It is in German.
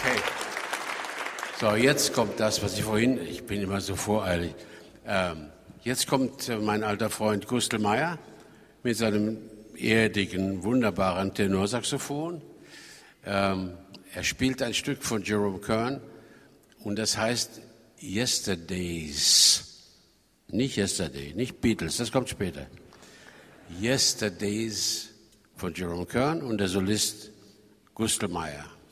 Okay. So, jetzt kommt das, was ich bin immer so voreilig. Jetzt kommt mein alter Freund Gustl Meyer mit seinem erdigen, wunderbaren Tenorsaxophon. Er spielt ein Stück von Jerome Kern und das heißt Yesterdays. Nicht Yesterday, nicht Beatles, das kommt später. Yesterdays von Jerome Kern und der Solist Gustl Meyer.